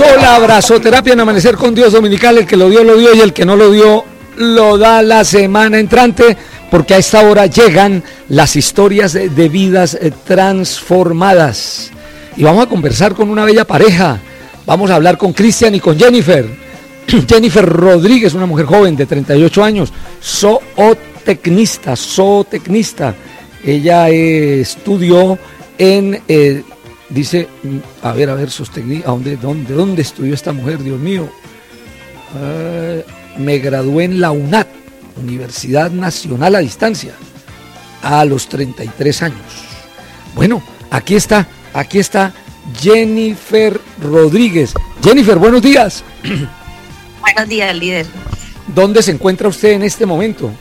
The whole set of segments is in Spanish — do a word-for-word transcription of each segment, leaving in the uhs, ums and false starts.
Hola, abrazoterapia en Amanecer con Dios Dominical. El que lo dio, lo dio, y el que no lo dio, lo da la semana entrante, porque a esta hora llegan las historias de vidas transformadas. Y vamos a conversar con una bella pareja. Vamos a hablar con Cristian y con Jennifer. Jennifer Rodríguez, una mujer joven de treinta y ocho años, zootecnista, zootecnista. Ella eh, estudió en... Eh, Dice, a ver, a ver, sostení, ¿a dónde, dónde, dónde estudió esta mujer, Dios mío? Uh, me gradué en la UNAD, Universidad Nacional a Distancia, a los treinta y tres años. Bueno, aquí está, aquí está Jennifer Rodríguez. Jennifer, buenos días. Buenos días, líder. ¿Dónde se encuentra usted en este momento?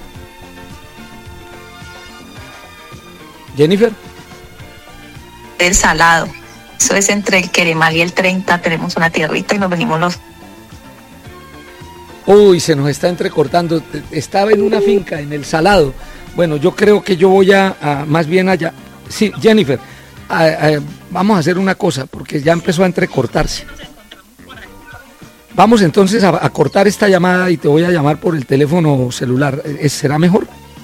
Jennifer. El Salado, eso es entre el Queremal y el treinta, tenemos una tierrita y nos venimos los... Uy, se nos está entrecortando, estaba en una finca en el Salado. Bueno, yo creo que yo voy a, a más bien allá. Sí, Jennifer, a, a, vamos a hacer una cosa, porque ya empezó a entrecortarse. Vamos entonces a, a cortar esta llamada y te voy a llamar por el teléfono celular, ¿será mejor?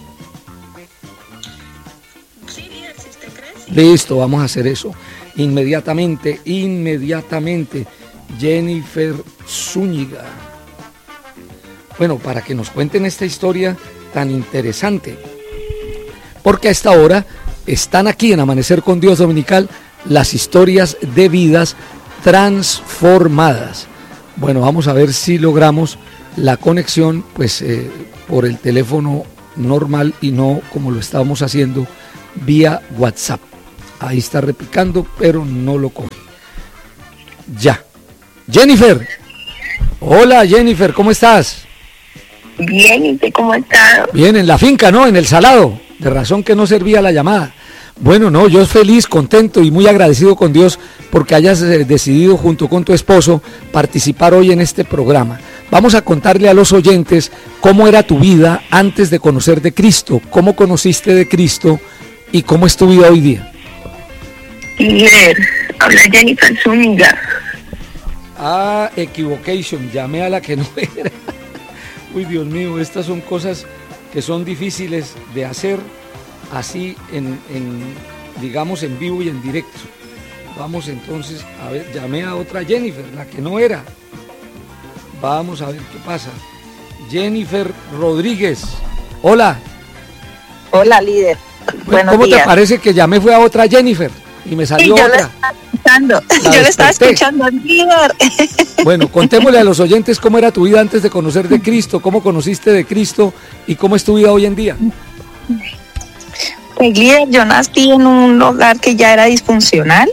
Listo, vamos a hacer eso. Inmediatamente, inmediatamente. Jennifer Zúñiga. Bueno, para que nos cuenten esta historia tan interesante. Porque a esta hora están aquí en Amanecer con Dios Dominical las historias de vidas transformadas. Bueno, vamos a ver si logramos la conexión pues eh, por el teléfono normal y no como lo estábamos haciendo vía WhatsApp. Ahí está repicando, pero no lo coge. Ya. Jennifer. Hola, Jennifer, ¿cómo estás? Bien, ¿y usted cómo está? Bien, en la finca, ¿no? En el Salado. De razón que no servía la llamada. Bueno, no, yo feliz, contento y muy agradecido con Dios porque hayas decidido junto con tu esposo participar hoy en este programa. Vamos a contarle a los oyentes cómo era tu vida antes de conocer de Cristo, cómo conociste de Cristo y cómo es tu vida hoy día. Líder, habla Jennifer Zúñiga. Ah, equivocation, llamé a la que no era. Uy, Dios mío, estas son cosas que son difíciles de hacer así en, en, digamos, en vivo y en directo. Vamos entonces, a ver, llamé a otra Jennifer, la que no era. Vamos a ver qué pasa. Jennifer Rodríguez, hola. Hola, líder. Bueno, ¿cómo días. Te parece que llamé fue a otra Jennifer? Y me salió sí, yo otra. Lo estaba escuchando. La yo lo estaba escuchando, líder. Bueno, contémosle a los oyentes cómo era tu vida antes de conocer de Cristo, cómo conociste de Cristo y cómo es tu vida hoy en día. Pues, líder, yo nací en un hogar que ya era disfuncional.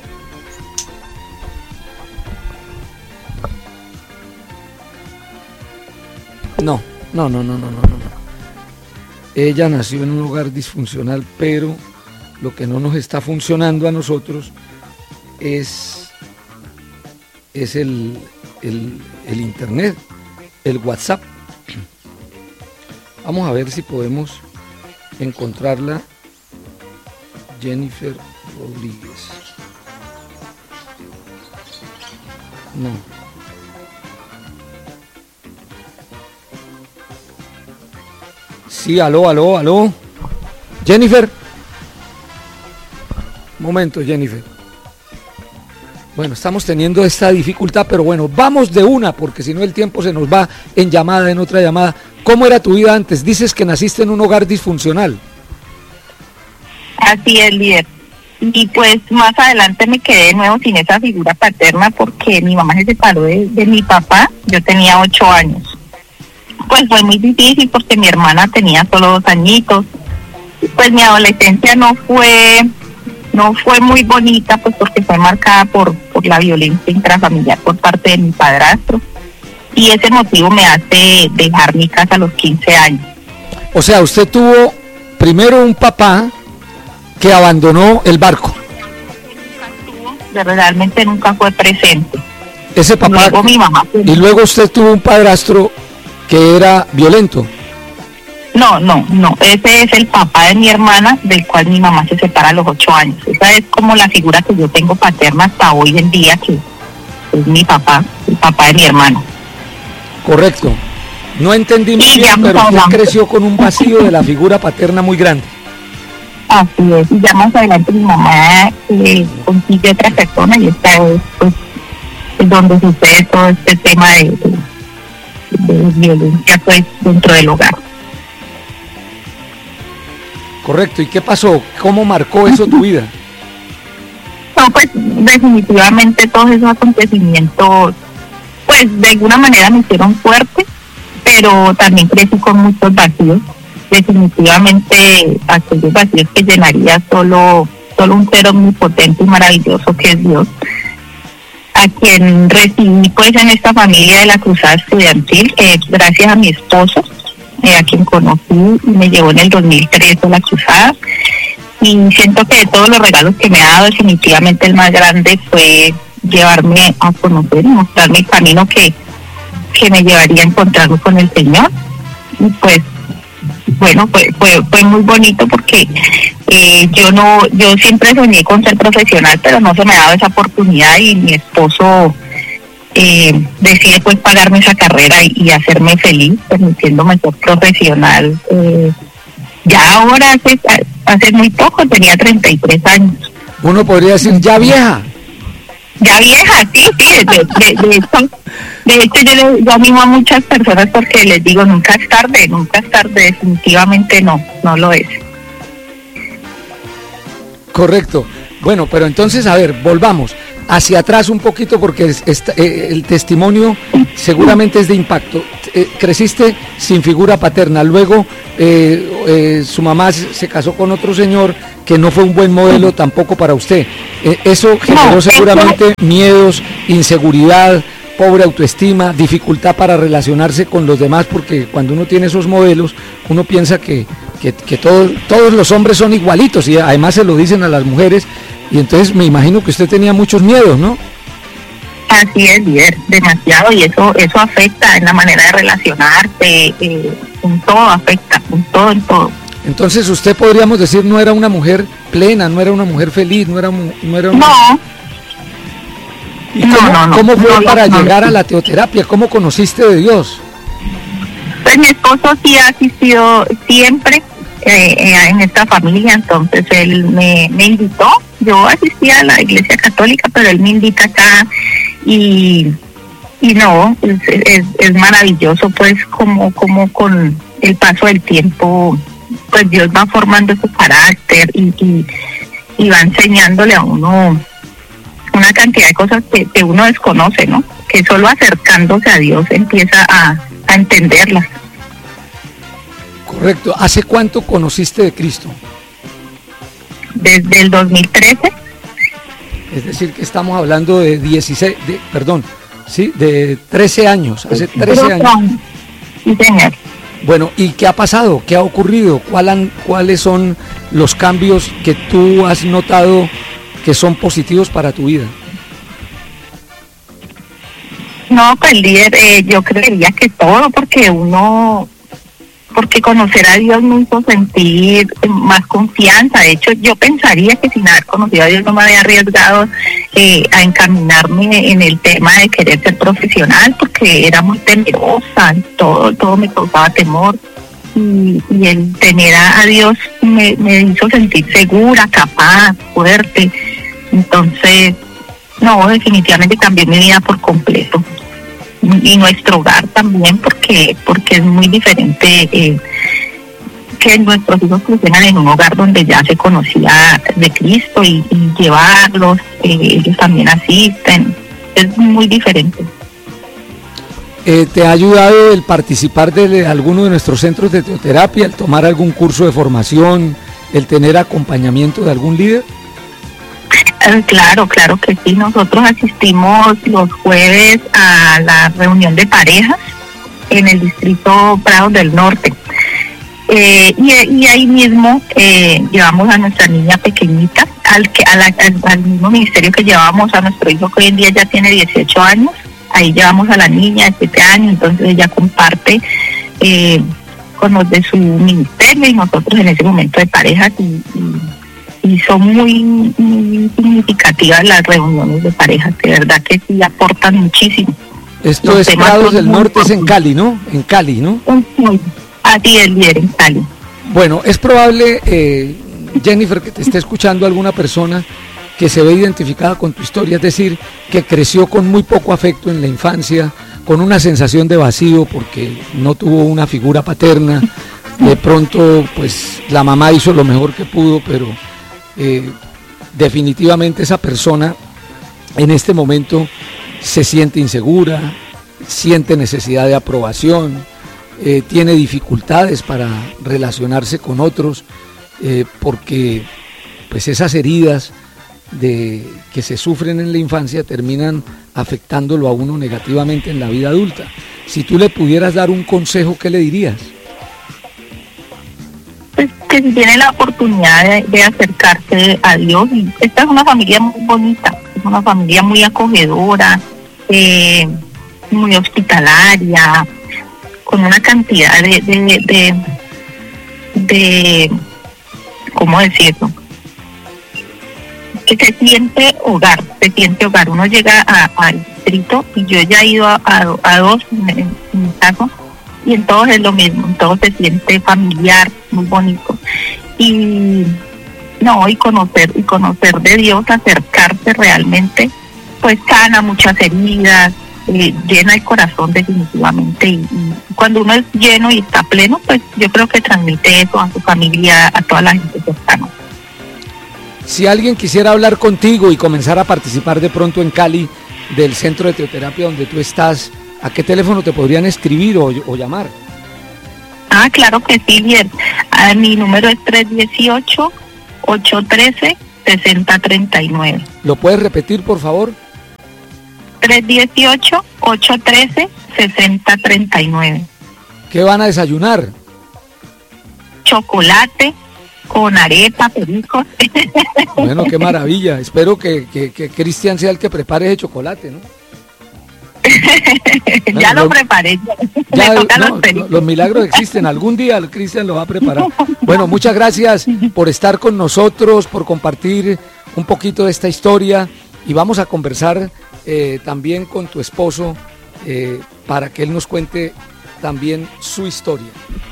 No, no, no, no, no, no, no. Ella nació en un hogar disfuncional, pero lo que no nos está funcionando a nosotros es, es el, el, el internet, el WhatsApp. Vamos a ver si podemos encontrarla. Jennifer Rodríguez. No. Sí, aló, aló, aló. Jennifer. Momento, Jennifer. Bueno, estamos teniendo esta dificultad, pero bueno, vamos de una, porque si no el tiempo se nos va en llamada, en otra llamada. ¿Cómo era tu vida antes? Dices que naciste en un hogar disfuncional. Así es, líder. Y pues más adelante me quedé de nuevo sin esa figura paterna porque mi mamá se separó de, de mi papá. Yo tenía ocho años. Pues fue muy difícil porque mi hermana tenía solo dos añitos. Pues mi adolescencia no fue... No fue muy bonita, pues porque fue marcada por, por la violencia intrafamiliar por parte de mi padrastro. Y ese motivo me hace dejar mi casa a los quince años. O sea, usted tuvo primero un papá que abandonó el barco. Realmente nunca fue presente. Ese papá. Luego mi mamá. Y luego usted tuvo un padrastro que era violento. No, no, no, ese es el papá de mi hermana, del cual mi mamá se separa a los ocho años. Esa es como la figura que yo tengo paterna hasta hoy en día, que, es mi papá, el papá de mi hermano. Correcto. No entendí muy bien, pero usted creció con un vacío de la figura paterna muy grande. Así es, y ya más adelante mi mamá eh, consigue otra persona y esta es pues es donde sucede todo este tema de, de, de violencia pues dentro del hogar. Correcto, ¿y qué pasó? ¿Cómo marcó eso tu vida? No, pues definitivamente todos esos acontecimientos pues de alguna manera me hicieron fuerte, pero también crecí con muchos vacíos. Definitivamente aquellos vacíos que llenaría solo solo un ser omnipotente y maravilloso que es Dios, a quien recibí pues en esta familia de la Cruzada Estudiantil, eh, gracias a mi esposo, eh, a quien conocí y me llevó en el dos mil trece a la Cruzada, y siento que de todos los regalos que me ha dado, definitivamente el más grande fue llevarme a conocer y mostrarme el camino que, que me llevaría a encontrarme con el Señor. Y pues bueno, fue, fue, fue muy bonito porque eh, yo no, yo siempre soñé con ser profesional, pero no se me ha dado esa oportunidad, y mi esposo eh, decide pues pagarme esa carrera y, y hacerme feliz, permitiéndome ser profesional. Eh, ya ahora, hace, hace muy poco, tenía treinta y tres años. Uno podría decir, ya vieja. Ya vieja, sí, sí, de, de, de hecho, de hecho yo, yo animo a muchas personas porque les digo, nunca es tarde, nunca es tarde, definitivamente no, no lo es. Correcto. Bueno, pero entonces, a ver, volvamos hacia atrás un poquito porque es, es, eh, el testimonio seguramente es de impacto. Eh, creciste sin figura paterna, luego eh, eh, su mamá se casó con otro señor que no fue un buen modelo tampoco para usted. Eh, eso generó no, seguramente eso... miedos, inseguridad, pobre autoestima, dificultad para relacionarse con los demás, porque cuando uno tiene esos modelos, uno piensa que, que, que todo, todos los hombres son igualitos, y además se lo dicen a las mujeres, y entonces me imagino que usted tenía muchos miedos, ¿no? Así es, líder, demasiado, y eso eso afecta en la manera de relacionarse, eh, en todo afecta, en todo, en todo. Entonces usted, podríamos decir, no era una mujer plena, no era una mujer feliz, no era, no era una... No. ¿Y cómo, no, no, no, ¿cómo fue no, para no, llegar no. a la teoterapia? ¿Cómo conociste de Dios? Pues mi esposo sí ha asistido siempre eh, eh, en esta familia, entonces él me, me invitó. Yo asistía a la iglesia católica, pero él me invita acá y, y no, es, es, es maravilloso pues como, como con el paso del tiempo pues Dios va formando su carácter y, y, y va enseñándole a uno una cantidad de cosas que, que uno desconoce, ¿no? Que solo acercándose a Dios empieza a, a entenderlas. Correcto. ¿Hace cuánto conociste de Cristo? Desde el dos mil trece. Es decir, que estamos hablando de dieciséis, de, perdón, sí, de trece años, hace trece años. Sí, señor. Bueno, ¿y qué ha pasado? ¿Qué ha ocurrido? ¿Cuál han, ¿Cuáles son los cambios que tú has notado que son positivos para tu vida? No, pues líder, eh, yo creería que todo, porque uno, porque conocer a Dios me hizo sentir más confianza. De hecho, yo pensaría que sin haber conocido a Dios no me había arriesgado eh, a encaminarme en el tema de querer ser profesional, porque era muy temerosa, todo, todo me causaba temor. Y, y el tener a, a Dios me, me hizo sentir segura, capaz, fuerte. Entonces, no, definitivamente cambié mi vida por completo. Y, y nuestro hogar también, porque porque es muy diferente eh, que nuestros hijos crecieran en un hogar donde ya se conocía de Cristo y, y llevarlos, eh, ellos también asisten. Es muy diferente. Eh, ¿Te ha ayudado el participar de alguno de nuestros centros de teoterapia, el tomar algún curso de formación, el tener acompañamiento de algún líder? Eh, claro, claro que sí. Nosotros asistimos los jueves a la reunión de parejas en el distrito Prados del Norte. Eh, y, y ahí mismo eh, llevamos a nuestra niña pequeñita, al, que, a la, al, al mismo ministerio que llevamos a nuestro hijo, que hoy en día ya tiene dieciocho años. Ahí llevamos a la niña de siete años, entonces ella comparte eh, con los de su ministerio y nosotros en ese momento de parejas y, y, y son muy, muy significativas las reuniones de parejas, de verdad que sí aportan muchísimo. Esto es Prados del Norte, es en Cali, ¿no? En Cali, ¿no? Así es, líder, en Cali. Bueno, es probable, eh, Jennifer, que te esté escuchando alguna persona que se ve identificada con tu historia, es decir, que creció con muy poco afecto en la infancia, con una sensación de vacío porque no tuvo una figura paterna. De pronto, pues la mamá hizo lo mejor que pudo, pero eh, definitivamente esa persona en este momento se siente insegura, siente necesidad de aprobación, eh, tiene dificultades para relacionarse con otros, eh, porque pues esas heridas de que se sufren en la infancia terminan afectándolo a uno negativamente en la vida adulta. Si tú le pudieras dar un consejo, ¿qué le dirías? Pues que si tiene la oportunidad de, de acercarse a Dios, y esta es una familia muy bonita, es una familia muy acogedora, eh, muy hospitalaria, con una cantidad de, de, de, de ¿cómo decirlo? Que se siente hogar, se siente hogar. Uno llega al distrito, y yo ya he ido a, a, a dos en, en, en mi caso, y en todos es lo mismo, en todos se siente familiar, muy bonito. Y no, y conocer, y conocer de Dios, acercarse realmente, pues sana muchas heridas, eh, llena el corazón definitivamente, y, y cuando uno es lleno y está pleno, pues yo creo que transmite eso a su familia, a toda la gente cercana. Si alguien quisiera hablar contigo y comenzar a participar de pronto en Cali del centro de teoterapia donde tú estás, ¿a qué teléfono te podrían escribir o, o llamar? Ah, claro que sí, bien. Ah, mi número es tres uno ocho, ocho uno tres, seis cero tres nueve. ¿Lo puedes repetir, por favor? tres uno ocho, ocho uno tres, seis cero tres nueve. ¿Qué van a desayunar? Chocolate con arepa, pericos. Bueno, qué maravilla. Espero que, que, que Cristian sea el que prepare ese chocolate, ¿no? Bueno, ya lo, lo preparé. Ya, no, los, los milagros existen. Algún día el Cristian lo va a preparar. Bueno, muchas gracias por estar con nosotros, por compartir un poquito de esta historia, y vamos a conversar eh, también con tu esposo eh, para que él nos cuente también su historia.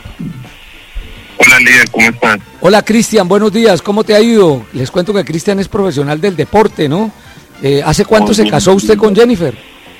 Hola, Lidia, ¿cómo estás? Hola, Cristian, buenos días, ¿cómo te ha ido? Les cuento que Cristian es profesional del deporte, ¿no? Eh, ¿Hace cuánto se casó usted con Jennifer?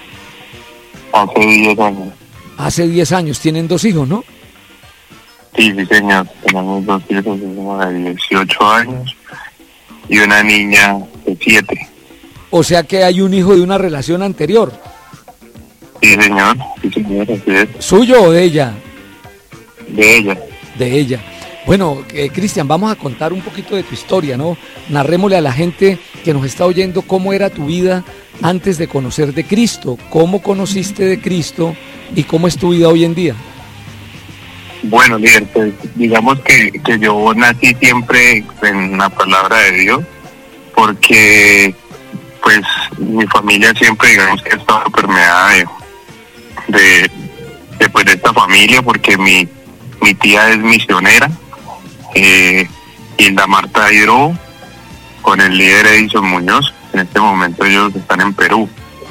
Hace diez años. Hace diez años, tienen dos hijos, ¿no? Sí, sí, señor, tenemos dos hijos, uno de dieciocho años y una niña de siete. O sea que hay un hijo de una relación anterior. Sí, señor, sí, señor, así es. ¿Suyo o de ella? De ella. De ella. Bueno, eh, Cristian, vamos a contar un poquito de tu historia, ¿no? Narrémosle a la gente que nos está oyendo cómo era tu vida antes de conocer de Cristo, cómo conociste de Cristo y cómo es tu vida hoy en día. Bueno, líder, pues digamos que, que yo nací siempre en la palabra de Dios, porque pues mi familia siempre, digamos, que ha estado permeada de, de, de, pues, de esta familia, porque mi, mi tía es misionera, eh, Hilda Marta Hidro, con el líder Edison Muñoz. En este momento ellos están en Perú.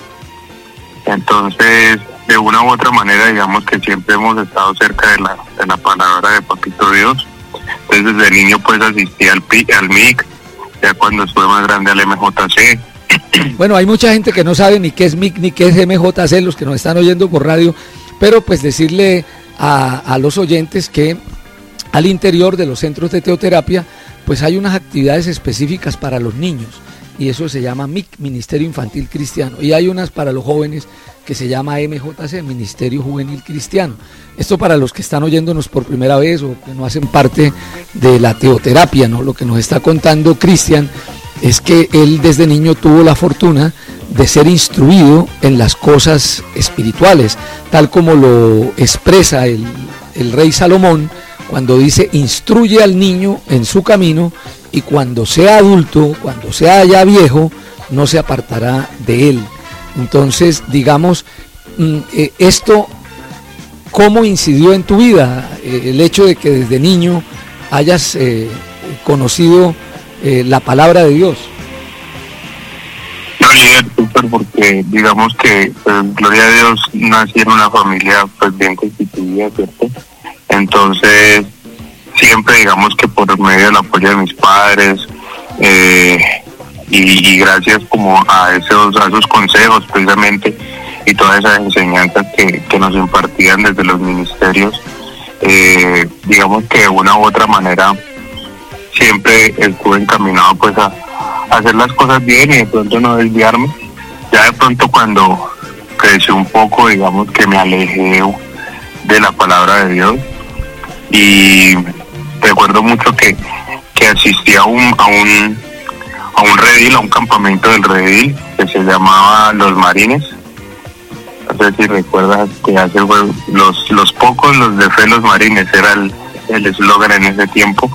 Entonces, de una u otra manera, digamos que siempre hemos estado cerca de la, de la palabra de Papito Dios. Entonces, desde niño pues asistí al, al M I C, ya cuando estuve más grande al M J C. Bueno, hay mucha gente que no sabe ni qué es M I C ni qué es M J C, los que nos están oyendo por radio, pero pues decirle a, a los oyentes que al interior de los centros de teoterapia pues hay unas actividades específicas para los niños, y eso se llama M I C, Ministerio Infantil Cristiano, y hay unas para los jóvenes que se llama M J C, Ministerio Juvenil Cristiano. Esto para los que están oyéndonos por primera vez o que no hacen parte de la teoterapia, ¿no? Lo que nos está contando Cristian es que él desde niño tuvo la fortuna de ser instruido en las cosas espirituales, tal como lo expresa el, el rey Salomón cuando dice: instruye al niño en su camino, y cuando sea adulto, cuando sea ya viejo, no se apartará de él. Entonces, digamos, eh, esto, ¿cómo incidió en tu vida? Eh, el hecho de que desde niño hayas eh, conocido eh, la palabra de Dios. No, líder, súper, porque digamos que, pues, gloria a Dios, nací en una familia pues bien constituida, ¿cierto? Entonces, siempre digamos que por medio del apoyo de mis padres, eh, y, y gracias como a esos, a esos consejos precisamente, y todas esas enseñanzas que, que nos impartían desde los ministerios, eh, digamos que de una u otra manera siempre estuve encaminado pues a, a hacer las cosas bien y de pronto no desviarme. Ya de pronto cuando crecí un poco, digamos que me alejé de la palabra de Dios, y recuerdo mucho que, que asistí a un, a un a un redil, a un campamento del redil que se llamaba Los Marines. No sé si recuerdas que hace los los pocos, los de fe, los marines, era el eslogan en ese tiempo.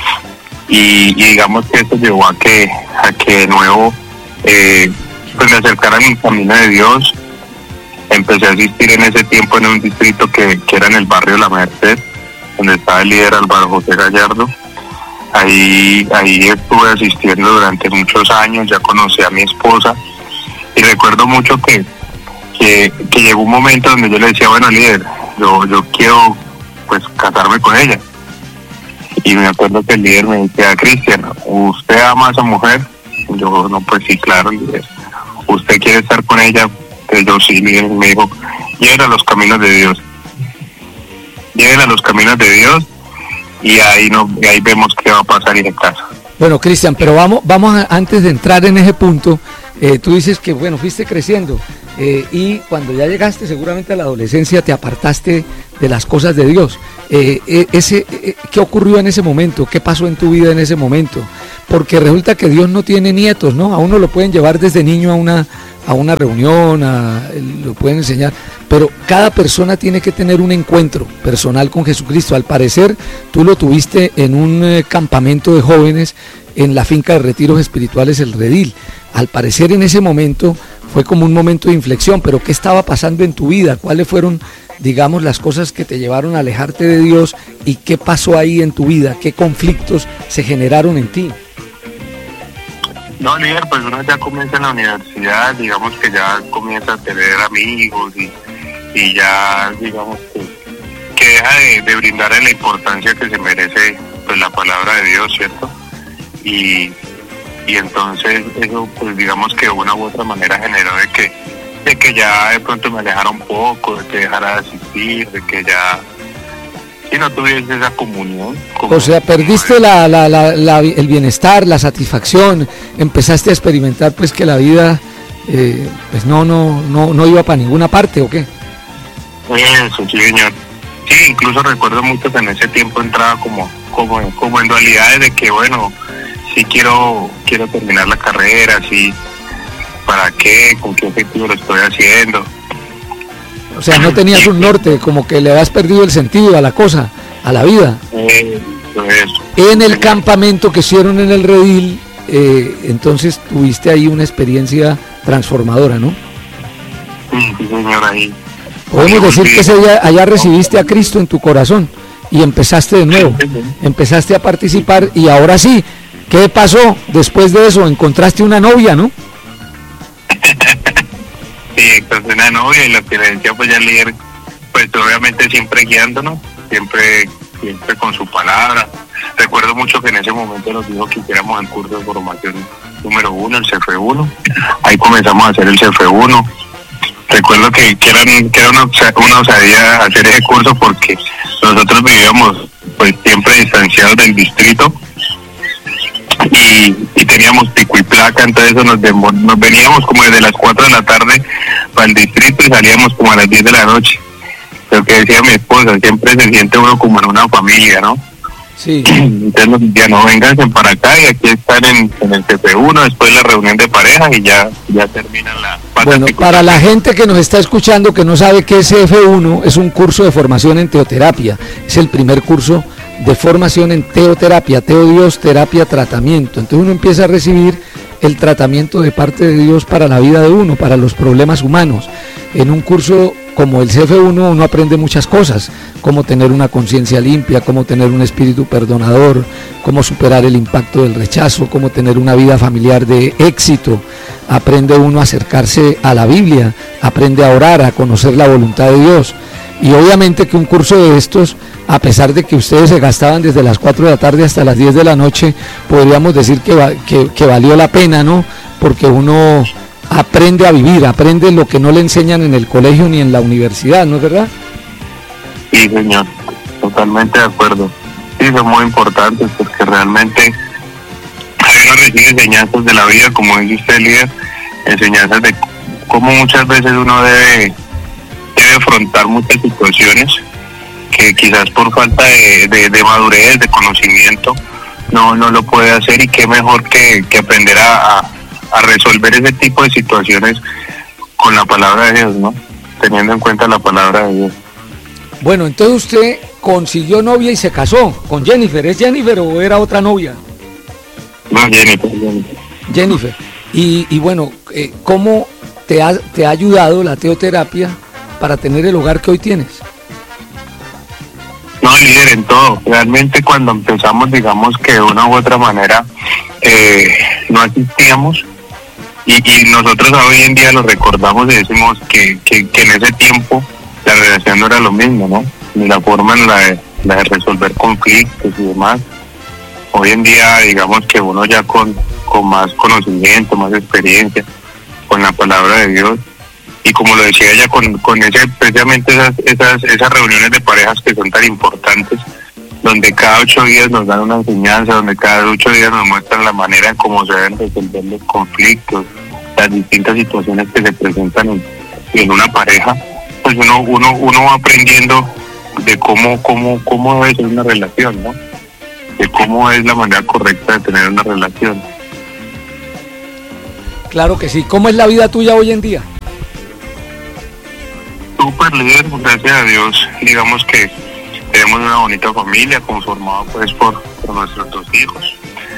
Y, y digamos que eso llevó a que a que de nuevo eh, pues me acercara a mi camino de Dios. Empecé a asistir en ese tiempo en un distrito que, que era en el barrio La Merced, donde estaba el líder Álvaro José Gallardo. Ahí, ahí estuve asistiendo durante muchos años, ya conocí a mi esposa, y recuerdo mucho que Que, que llegó un momento donde yo le decía, bueno, líder, yo yo quiero pues casarme con ella. Y me acuerdo que el líder me decía, Cristian, ¿usted ama a esa mujer? Yo, no, pues sí, claro, líder. ¿Usted quiere estar con ella? Pues yo sí, líder. Me dijo, llévenla a los caminos de Dios. Llévenla a los caminos de Dios, y ahí no, y ahí vemos qué va a pasar y de casa. Bueno, Cristian, pero vamos, vamos a, antes de entrar en ese punto, eh, tú dices que, bueno, fuiste creciendo. Eh, y cuando ya llegaste seguramente a la adolescencia te apartaste de las cosas de Dios. Eh, eh, ese, eh, ¿Qué ocurrió en ese momento? ¿Qué pasó en tu vida en ese momento? Porque resulta que Dios no tiene nietos, ¿no? A uno lo pueden llevar desde niño a una, a una reunión, a, lo pueden enseñar, pero cada persona tiene que tener un encuentro personal con Jesucristo. Al parecer tú lo tuviste en un eh, campamento de jóvenes en la finca de retiros espirituales El Redil. Al parecer en ese momento fue como un momento de inflexión, pero ¿qué estaba pasando en tu vida? ¿Cuáles fueron, digamos, las cosas que te llevaron a alejarte de Dios? ¿Y qué pasó ahí en tu vida? ¿Qué conflictos se generaron en ti? No, líder, pues uno ya comienza en la universidad, digamos que ya comienza a tener amigos, y, y ya, digamos que, que deja de, de brindarle la importancia que se merece pues la palabra de Dios, ¿cierto? Y... y entonces eso pues digamos que de una u otra manera generó de que de que ya de pronto me alejara un poco, de que dejara de asistir, de que ya si no tuviese esa comunión. O sea, perdiste la, la, la, la, el bienestar, la satisfacción, empezaste a experimentar pues que la vida eh, pues no, no, no, no iba para ninguna parte, ¿o qué? Eso, sí, señor. Sí, incluso recuerdo mucho que en ese tiempo entraba como, como, como en dualidades de que bueno, sí quiero quiero terminar la carrera, sí, ¿para qué? ¿Con qué objetivo lo estoy haciendo? O sea, no tenías un norte, como que le habías perdido el sentido a la cosa, a la vida. Eh, eso. En el campamento que hicieron en El Redil, eh, entonces tuviste ahí una experiencia transformadora, ¿no? Sí, sí, señor, ahí. Podemos decir que ese día, allá recibiste a Cristo en tu corazón y empezaste de nuevo, empezaste a participar, y ahora sí. ¿Qué pasó después de eso? Encontraste una novia, ¿no? Sí, encontré una novia, y lo que le decía pues ya el líder, pues obviamente siempre guiándonos, siempre siempre con su palabra. Recuerdo mucho que en ese momento nos dijo que hiciéramos el curso de formación número uno, el C F uno. Ahí comenzamos a hacer el C F uno. Recuerdo que, que, eran, que era una, una osadía hacer ese curso, porque nosotros vivíamos pues siempre distanciados del distrito. Y, y teníamos pico y placa, entonces nos, nos veníamos como desde las cuatro de la tarde para el distrito y salíamos como a las diez de la noche. Lo que decía mi esposa, siempre se siente uno como en una familia, ¿no? Sí. Entonces nos decían, no, vénganse para acá, y aquí están en, en el C F uno, después la reunión de pareja, y ya ya terminan la... Bueno, para la gente que nos está escuchando que no sabe qué es C F uno, es un curso de formación en teoterapia, es el primer curso de formación en teoterapia, teo Dios, terapia, tratamiento. Entonces uno empieza a recibir el tratamiento de parte de Dios para la vida de uno, para los problemas humanos, en un curso como el C F uno, uno aprende muchas cosas, cómo tener una conciencia limpia, cómo tener un espíritu perdonador, cómo superar el impacto del rechazo, cómo tener una vida familiar de éxito. Aprende uno a acercarse a la Biblia, aprende a orar, a conocer la voluntad de Dios. Y obviamente que un curso de estos, a pesar de que ustedes se gastaban desde las cuatro de la tarde hasta las diez de la noche, podríamos decir que, va, que, que valió la pena, ¿no? Porque uno aprende a vivir, aprende lo que no le enseñan en el colegio ni en la universidad, ¿no es verdad? Sí, señor, totalmente de acuerdo. Sí, son muy importantes porque realmente uno recibe enseñanzas de la vida, como dice usted, líder, enseñanzas de cómo muchas veces uno debe, debe afrontar muchas situaciones que quizás por falta de, de, de madurez, de conocimiento, no, no lo puede hacer, y qué mejor que, que aprender a, a a resolver ese tipo de situaciones con la palabra de Dios, ¿no? Teniendo en cuenta la palabra de Dios. Bueno, entonces usted consiguió novia y se casó con Jennifer. ¿Es Jennifer o era otra novia? No, Jennifer, Jennifer. Jennifer. Y, y bueno, eh, ¿cómo te ha, te ha ayudado la teoterapia para tener el hogar que hoy tienes? No, líder, en todo. Realmente cuando empezamos, digamos que de una u otra manera eh, no asistíamos. Y, y nosotros hoy en día lo recordamos y decimos que, que, que en ese tiempo la relación no era lo mismo, ¿no? Ni la forma en la de, la de resolver conflictos y demás. Hoy en día, digamos que uno ya con, con más conocimiento, más experiencia, con la palabra de Dios, y como lo decía ella, con, con ese, precisamente esas, esas, esas reuniones de parejas que son tan importantes, donde cada ocho días nos dan una enseñanza, donde cada ocho días nos muestran la manera en cómo se deben resolver los conflictos, las distintas situaciones que se presentan en, en una pareja, pues uno uno uno va aprendiendo de cómo cómo cómo debe ser una relación, ¿no? De cómo es la manera correcta de tener una relación. Claro que sí. ¿Cómo es la vida tuya hoy en día? Súper, líder, gracias a Dios. Digamos que tenemos una bonita familia conformada pues por, por nuestros dos hijos,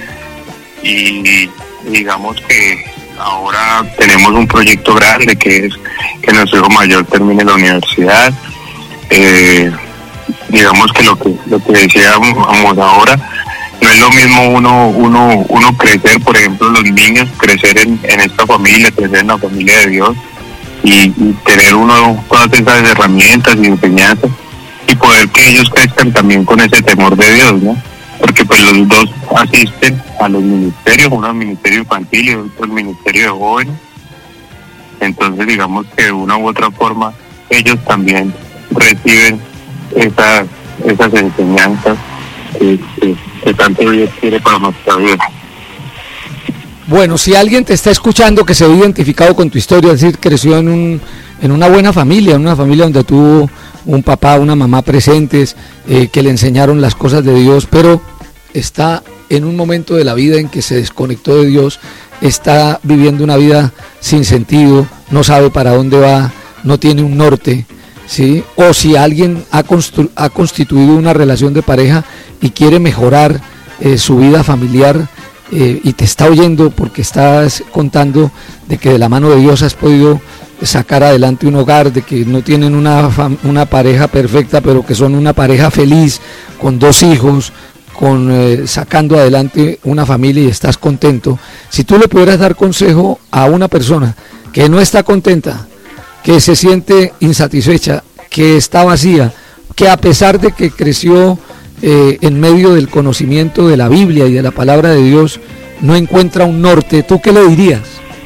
y digamos que ahora tenemos un proyecto grande que es que nuestro hijo mayor termine la universidad. Eh, digamos que lo que lo que decíamos ahora, no es lo mismo uno uno uno crecer, por ejemplo, los niños crecer en, en esta familia, crecer en la familia de Dios, y, y tener uno todas esas herramientas y enseñanzas, y poder que ellos crezcan también con ese temor de Dios, ¿no? Porque pues los dos asisten a los ministerios, uno al ministerio infantil y otro al ministerio de jóvenes. Entonces digamos que de una u otra forma ellos también reciben esas, esas enseñanzas que, que, que tanto Dios quiere para nuestra vida. Bueno, si alguien te está escuchando que se ve identificado con tu historia, es decir, creció en un en una buena familia, en una familia donde tuvo un papá, una mamá presentes, eh, que le enseñaron las cosas de Dios, pero está en un momento de la vida en que se desconectó de Dios, está viviendo una vida sin sentido, no sabe para dónde va, no tiene un norte, ¿sí? O si alguien ha, constru- ha constituido una relación de pareja y quiere mejorar eh, su vida familiar, eh, y te está oyendo porque estás contando de que de la mano de Dios has podido sacar adelante un hogar, de que no tienen una, fam- una pareja perfecta, pero que son una pareja feliz, con dos hijos, con eh, sacando adelante una familia, y estás contento. Si tú le pudieras dar consejo a una persona que no está contenta, que se siente insatisfecha, que está vacía, que a pesar de que creció eh, en medio del conocimiento de la Biblia y de la palabra de Dios, no encuentra un norte, ¿tú qué le dirías?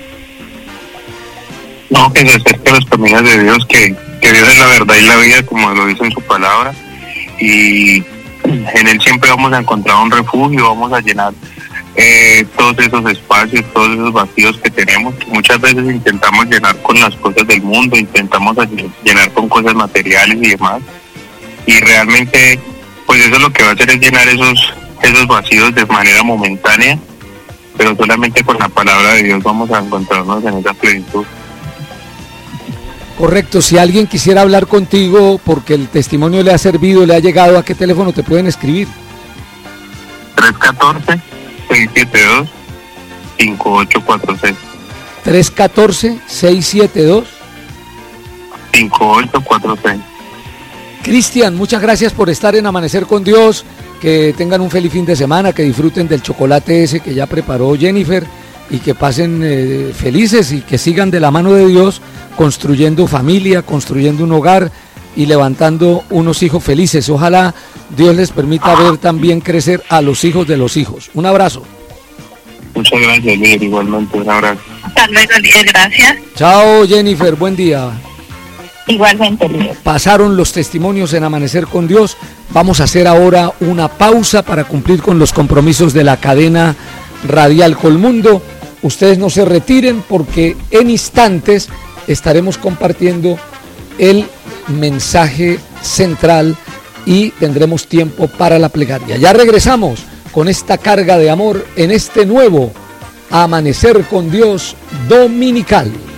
No, que se acerque a los caminos de Dios, que, que Dios es la verdad y la vida, como lo dice en su palabra, y en Él siempre vamos a encontrar un refugio, vamos a llenar eh, todos esos espacios, todos esos vacíos que tenemos, que muchas veces intentamos llenar con las cosas del mundo, intentamos llenar con cosas materiales y demás, y realmente pues eso lo que va a hacer es llenar esos, esos vacíos de manera momentánea, pero solamente con la palabra de Dios vamos a encontrarnos en esa plenitud. Correcto. Si alguien quisiera hablar contigo porque el testimonio le ha servido, le ha llegado, ¿a qué teléfono te pueden escribir? tres uno cuatro, seis siete dos, cinco ocho cuatro seis. tres uno cuatro, seis siete dos. cinco ocho cuatro seis. Cristian, muchas gracias por estar en Amanecer con Dios, que tengan un feliz fin de semana, que disfruten del chocolate ese que ya preparó Jennifer y que pasen eh, felices y que sigan de la mano de Dios construyendo familia, construyendo un hogar y levantando unos hijos felices. Ojalá Dios les permita ver también crecer a los hijos de los hijos. Un abrazo. Muchas gracias, líder, igualmente, un abrazo. Hasta luego, líder, gracias. Chao, Jennifer, buen día. Igualmente, líder. Pasaron los testimonios en Amanecer con Dios. Vamos a hacer ahora una pausa para cumplir con los compromisos de la cadena radial Colmundo. Ustedes no se retiren porque en instantes estaremos compartiendo el mensaje central y tendremos tiempo para la plegaria. Ya regresamos con esta carga de amor en este nuevo Amanecer con Dios dominical.